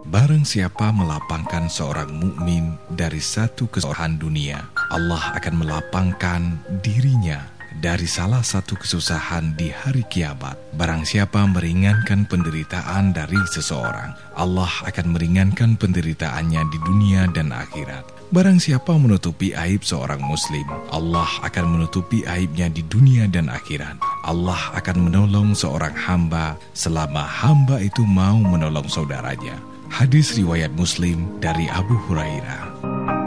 Barang siapa melapangkan seorang mukmin dari satu kesusahan dunia, Allah akan melapangkan dirinya dari salah satu kesusahan di hari kiamat. Barang siapa meringankan penderitaan dari seseorang, Allah akan meringankan penderitaannya di dunia dan akhirat. Barang siapa menutupi aib seorang muslim, Allah akan menutupi aibnya di dunia dan akhirat. Allah akan menolong seorang hamba selama hamba itu mau menolong saudaranya. Hadis riwayat Muslim dari Abu Hurairah.